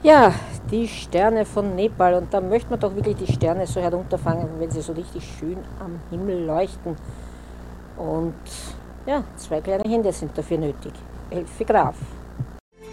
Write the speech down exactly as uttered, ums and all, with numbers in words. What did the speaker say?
Ja, die Sterne von Nepal. Und da möchte man doch wirklich die Sterne so herunterfangen, wenn sie so richtig schön am Himmel leuchten. Und ja, zwei kleine Hände sind dafür nötig. Elfi Graf.